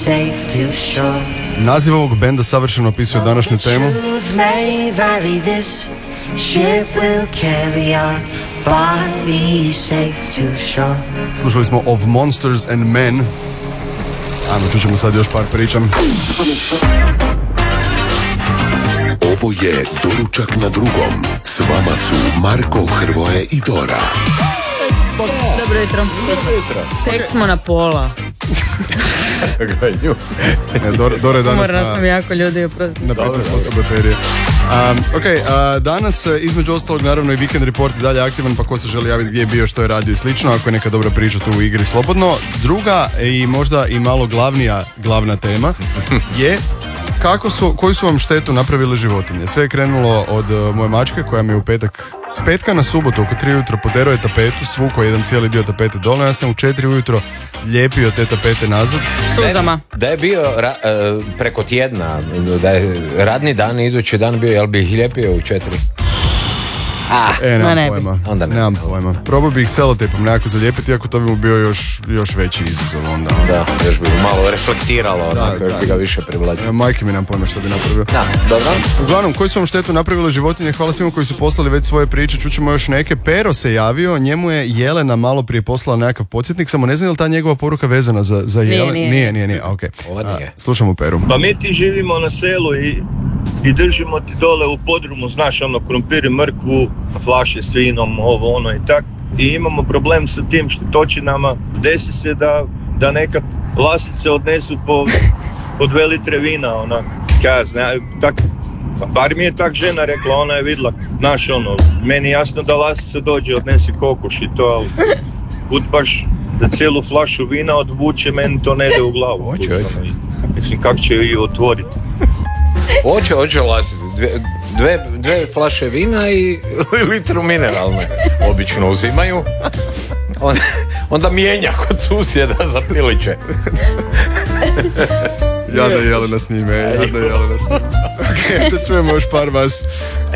safe to shore. Naziv ovog benda savršeno opisuje današnju temu. Truth may vary, this ship will carry our body safe to shore. Slušali smo Of Monsters and Men. Ajmo, čućemo sad još par priča. Ovo je Doručak na drugom. S vama su Marko, Hrvoje i Dora. Dobro jutro. Tek smo na pola. Dora je danas Umorna sam jako, ljudi, oprosti. na 15% baterije. Danas, između ostalog, naravno i Weekend Report je dalje aktivan, pa ko se želi javiti gdje je bio, što je radio i slično, ako je neka dobra priča tu u igri, slobodno. Druga i možda i malo glavna tema je koju su vam štetu napravile životinje. Sve je krenulo od moje mačke koja mi je s petka na subotu oko 3 ujutro poderao je tapetu, svukao jedan cijeli dio tapete dole, ja sam u 4 ujutro lijepio te tapete nazad. Suzama. Da je bio preko tjedna, da je radni dan, idući dan bio, jel bi ih lijepio u 4? Nemam pojma. Onda ne. Nemam pojma. Probao bih ih selotejpom nekako zalijepiti, ako to bi mu bio još veći izazov onda. Da, još bi malo reflektiralo, još bi ga više privlačio. Majke mi nemam pojma što bi napravio. Da, dobro. Uglavnom, koji su vam štetu napravile životinje? Hvala svima koji su poslali već svoje priče, čućemo još neke. Pero se javio, njemu je Jelena malo prije poslala nekakav podsjetnik, samo ne znam je li ta njegova poruka vezana za Jelenu? Nije, okej. Ova nije. Slušamo Peru. Pa mi ti živimo na selu i držimo ti dole u podrumu, znaš, krompir i mrkvu, flaše s vinom, ovo, ono i tak. I imamo problem sa tim štetočinama. Desi se da nekad lasice odnesu po 2 litre vina, onak, bar mi je tak žena rekla, ona je vidla, znaš, meni jasno da lasica dođe, odnesi kokoš i to, ali put baš da cijelu flašu vina odvuče, meni to ne ide u glavu. Hoće. Mislim, kako će ju otvoriti? Hoće lasice. Dve flaše vina i litru mineralne obično uzimaju. Onda mijenja kod susjeda za piliće. Jada Jelena snime. Ok, da čujemo još par vas.